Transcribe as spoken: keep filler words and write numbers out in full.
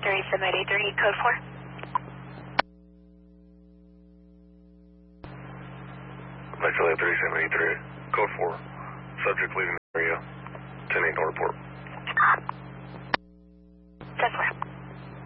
thirty-seven eighty-three, code four. Metroland thirty-seven eighty-three, code four. Subject leaving the area, ten eight Northport.